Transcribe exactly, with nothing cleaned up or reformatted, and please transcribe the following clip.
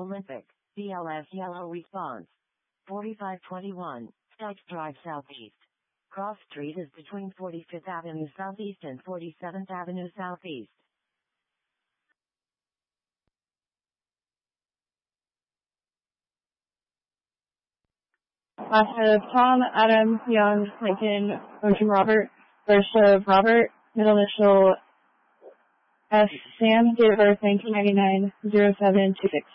Olympic, B L S yellow response. forty-five twenty-one, Stykes Drive Southeast. Cross Street is between forty-fifth Avenue Southeast and forty-seventh Avenue Southeast. Last of Tom, Adam, Young, Lincoln, Ocean Robert, first of Robert, middle initial S, Sam, date of birth nineteen ninety-nine, oh seven two six.